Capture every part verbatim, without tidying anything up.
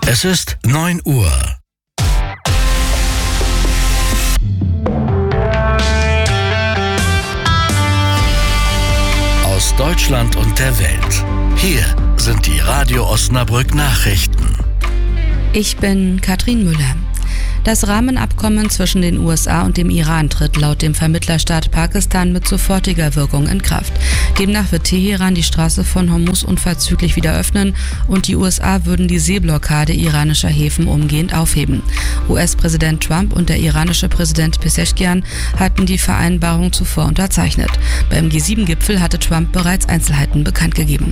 Es ist neun Uhr. Aus Deutschland und der Welt. Hier sind die Radio Osnabrück Nachrichten. Ich bin Katrin Müller. Das Rahmenabkommen zwischen den U S A und dem Iran tritt laut dem Vermittlerstaat Pakistan mit sofortiger Wirkung in Kraft. Demnach wird Teheran die Straße von Hormuz unverzüglich wieder öffnen und die U S A würden die Seeblockade iranischer Häfen umgehend aufheben. U S-Präsident Trump und der iranische Präsident Pezeshkian hatten die Vereinbarung zuvor unterzeichnet. Beim G sieben Gipfel hatte Trump bereits Einzelheiten bekannt gegeben.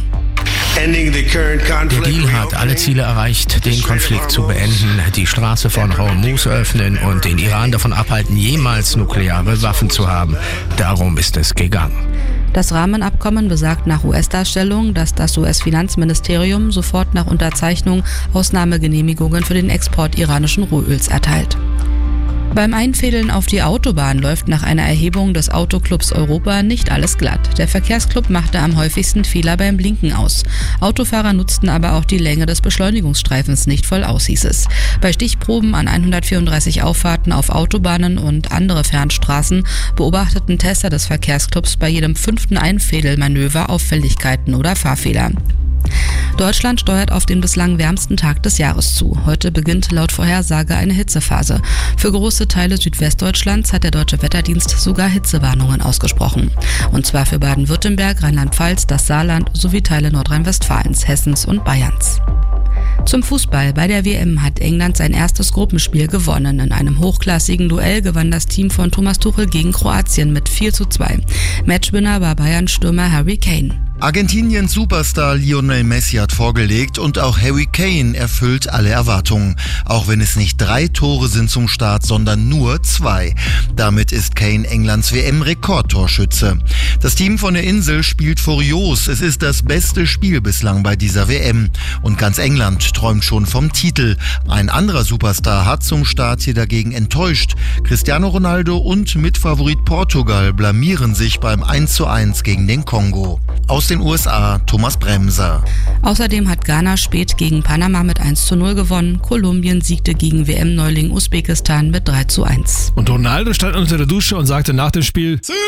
Der Deal hat alle Ziele erreicht, den Konflikt zu beenden, die Straße von Hormuz öffnen und den Iran davon abhalten, jemals nukleare Waffen zu haben. Darum ist es gegangen. Das Rahmenabkommen besagt nach U S-Darstellung, dass das U S-Finanzministerium sofort nach Unterzeichnung Ausnahmegenehmigungen für den Export iranischen Rohöls erteilt. Beim Einfädeln auf die Autobahn läuft nach einer Erhebung des Autoclubs Europa nicht alles glatt. Der Verkehrsclub machte am häufigsten Fehler beim Blinken aus. Autofahrer nutzten aber auch die Länge des Beschleunigungsstreifens nicht voll aus, hieß es. Bei Stichproben an hundertvierunddreißig Auffahrten auf Autobahnen und andere Fernstraßen beobachteten Tester des Verkehrsclubs bei jedem fünften Einfädelmanöver Auffälligkeiten oder Fahrfehler. Deutschland steuert auf den bislang wärmsten Tag des Jahres zu. Heute beginnt laut Vorhersage eine Hitzephase. Für große Teile Südwestdeutschlands hat der Deutsche Wetterdienst sogar Hitzewarnungen ausgesprochen. Und zwar für Baden-Württemberg, Rheinland-Pfalz, das Saarland sowie Teile Nordrhein-Westfalens, Hessens und Bayerns. Zum Fußball. Bei der W M hat England sein erstes Gruppenspiel gewonnen. In einem hochklassigen Duell gewann das Team von Thomas Tuchel gegen Kroatien mit vier zu zwei. Matchwinner war Bayern-Stürmer Harry Kane. Argentiniens Superstar Lionel Messi hat vorgelegt und auch Harry Kane erfüllt alle Erwartungen. Auch wenn es nicht drei Tore sind zum Start, sondern nur zwei. Damit ist Kane Englands W M-Rekordtorschütze. Das Team von der Insel spielt furios. Es ist das beste Spiel bislang bei dieser W M. Und ganz England träumt schon vom Titel. Ein anderer Superstar hat zum Start hier dagegen enttäuscht. Cristiano Ronaldo und Mitfavorit Portugal blamieren sich beim eins zu eins gegen den Kongo. Aus den U S A, Thomas Bremser. Außerdem hat Ghana spät gegen Panama mit eins zu null gewonnen. Kolumbien siegte gegen W M-Neuling Usbekistan mit drei zu eins. Und Ronaldo stand unter der Dusche und sagte nach dem Spiel: Sie!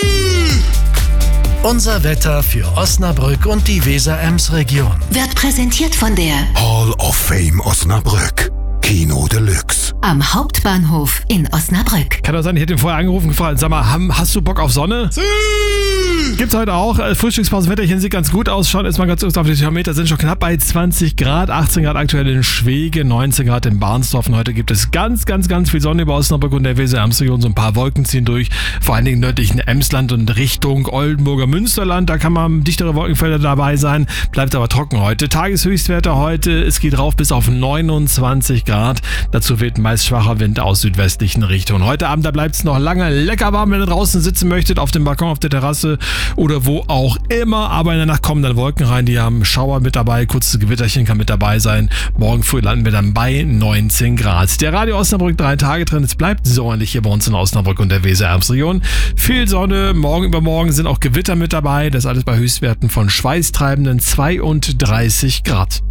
Unser Wetter für Osnabrück und die Weser-Ems-Region Wird präsentiert von der Hall of Fame Osnabrück. Kino Deluxe. Am Hauptbahnhof in Osnabrück. Kann doch sein, ich hätte ihn vorher angerufen und gefragt, sag mal, hast du Bock auf Sonne? Sie! Gibt's heute auch. Frühstückspausenwetterchen sieht ganz gut aus. Schaut jetzt mal ganz kurz auf die Thermometer. Sind schon knapp bei zwanzig Grad. achtzehn Grad aktuell in Schwege, neunzehn Grad in Barnsdorf. Und heute gibt es ganz, ganz, ganz viel Sonne über Osnabrück und der Weser-Ems-Region. So ein paar Wolken ziehen durch. Vor allen Dingen nördlichen Emsland und Richtung Oldenburger Münsterland. Da kann man dichtere Wolkenfelder dabei sein. Bleibt aber trocken heute. Tageshöchstwerte heute. Es geht rauf bis auf neunundzwanzig Grad. Dazu weht meist schwacher Wind aus südwestlichen Richtungen. Heute Abend, da bleibt es noch lange lecker warm, wenn ihr draußen sitzen möchtet. Auf dem Balkon, auf der Terrasse oder wo auch immer, aber in der Nacht kommen dann Wolken rein, die haben Schauer mit dabei, kurzes Gewitterchen kann mit dabei sein. Morgen früh landen wir dann bei neunzehn Grad. Der Radio Osnabrück drei Tage drin, es bleibt sommerlich hier bei uns in Osnabrück und der Weser-Ems-Region. Viel Sonne, morgen übermorgen sind auch Gewitter mit dabei, das alles bei Höchstwerten von schweißtreibenden zweiunddreißig Grad.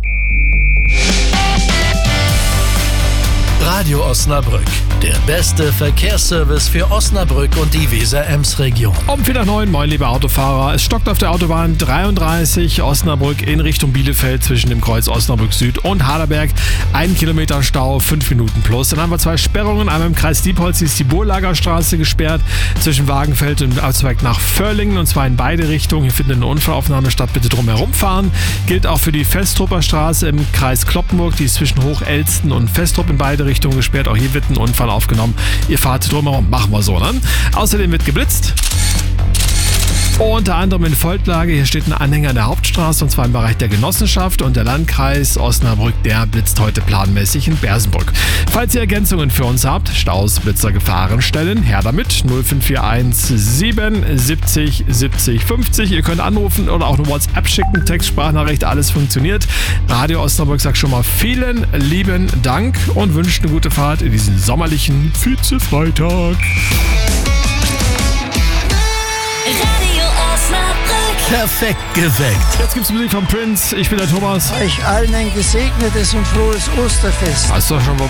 Radio Osnabrück, der beste Verkehrsservice für Osnabrück und die Weser-Ems-Region. Um vier nach neun, moin liebe Autofahrer. Es stockt auf der Autobahn dreiunddreißig Osnabrück in Richtung Bielefeld zwischen dem Kreuz Osnabrück Süd und Haderberg. Ein Kilometer Stau, fünf Minuten plus. Dann haben wir zwei Sperrungen. Einmal im Kreis Diepholz ist die Burlagerstraße gesperrt zwischen Wagenfeld und Abzweig nach Vörlingen und zwar in beide Richtungen. Hier findet eine Unfallaufnahme statt. Bitte drum herum fahren. Gilt auch für die Festrupper Straße im Kreis Kloppenburg. Die ist zwischen Hochelsten und Festrup in beide Richtungen gesperrt. Auch hier wird ein Unfall aufgenommen. Ihr fahrt drumherum. Machen wir so, ne? Außerdem wird geblitzt. Unter anderem in Voltlage, hier steht ein Anhänger der Hauptstraße und zwar im Bereich der Genossenschaft und der Landkreis Osnabrück, der blitzt heute planmäßig in Bersenbrück. Falls ihr Ergänzungen für uns habt, Staus, Blitzer, Gefahrenstellen, her damit null fünf vier eins sieben siebzig siebzig fünfzig. Ihr könnt anrufen oder auch eine WhatsApp schicken, Text, Sprachnachricht, alles funktioniert. Radio Osnabrück sagt schon mal vielen lieben Dank und wünscht eine gute Fahrt in diesen sommerlichen Vize-Freitag. Radio Osnabrück. Perfekt geweckt. Jetzt gibt's Musik von Prince. Ich bin der Thomas. Euch allen ein gesegnetes und frohes Osterfest. Hast du schon